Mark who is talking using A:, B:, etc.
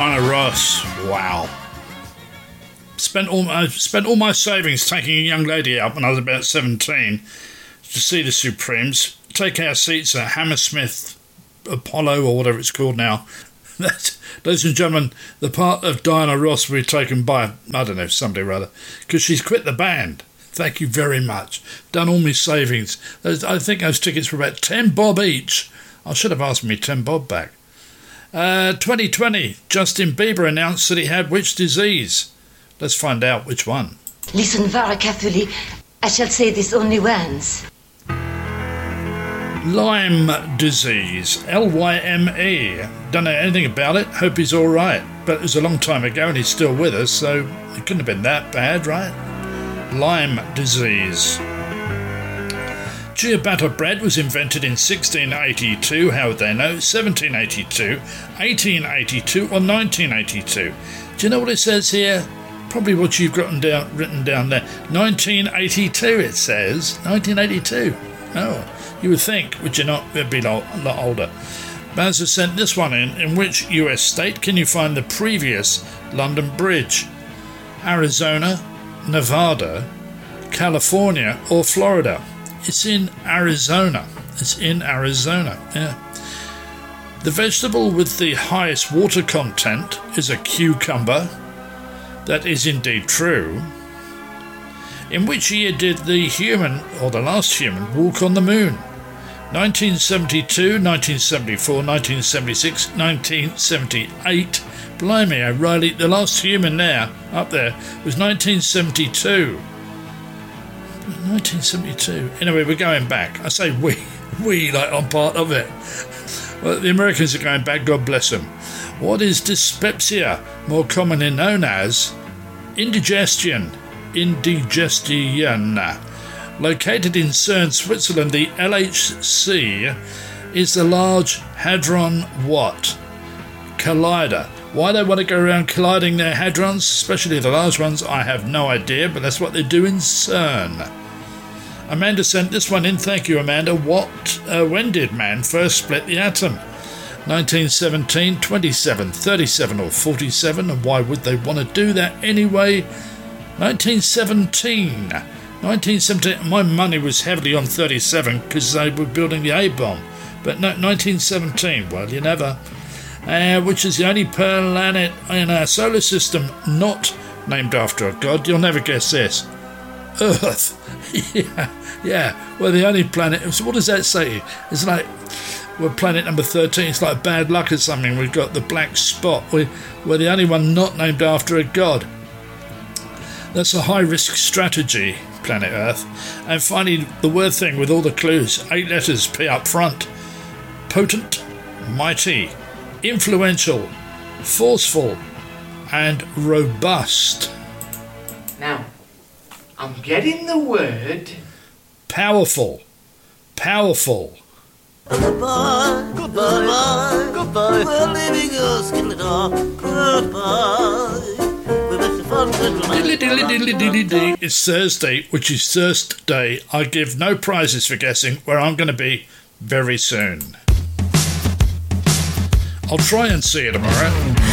A: Diana Ross. Wow. Spent all my savings taking a young lady out when I was about 17 to see the Supremes. Take our seats at Hammersmith Apollo, or whatever it's called now. Ladies and gentlemen, the part of Diana Ross will be taken by, I don't know, somebody rather, because she's quit the band. Thank you very much. Done all my savings. I think those tickets were about 10 bob each. I should have asked me 10 bob back. 2020, Justin Bieber announced that he had which disease? Let's find out which one.
B: Listen very carefully. I shall say this only once.
A: Lyme disease, Lyme. Don't know anything about it, hope he's alright. But it was a long time ago and he's still with us, so it couldn't have been that bad, right? Lyme disease. Ciabatta bread was invented in 1682, how would they know? 1782, 1882 or 1982? Do you know what it says here? Probably what you've written down there. 1982 it says. 1982. Oh. You would think, would you not? It'd be a lot older. Baz has sent this one in which US state can you find the previous London Bridge? Arizona, Nevada, California or Florida? It's in Arizona. It's in Arizona, yeah. The vegetable with the highest water content is a cucumber. That is indeed true. In which year did the human, or the last human, walk on the moon? 1972, 1974, 1976, 1978. Blimey, O'Reilly, the last human there, up there, was 1972. 1972. Anyway, we're going back. I say we, like I'm part of it. Well, the Americans are going back, God bless them. What is dyspepsia, more commonly known as indigestion? Located in Cern, Switzerland, the LHC is the Large Hadron what? Collider. Why they want to go around colliding their hadrons, especially the large ones, I have no idea, but that's what they do in CERN. Amanda sent this one in. Thank you, Amanda. When did man first split the atom? 1917, 27, 37 or 47, and why would they want to do that anyway? 1917. My money was heavily on 37 because they were building the A-bomb. But no, 1917, well, you never. Which is the only planet in our solar system not named after a god. You'll never guess this. Earth. yeah. Well, the only planet. So what does that say? It's like, we're planet number 13. It's like bad luck or something. We've got the black spot. We're the only one not named after a god. That's a high-risk strategy, planet Earth. And finally, the word thing with all the clues. 8 letters, P up front. Potent, mighty, influential, forceful, and robust.
C: Now, I'm getting the word...
A: Powerful. Powerful.
D: Goodbye, goodbye, goodbye. We're leaving us in the dark. Goodbye.
A: It's Thursday, which is Thursday. I give no prizes for guessing where I'm going to be very soon. I'll try and see you tomorrow.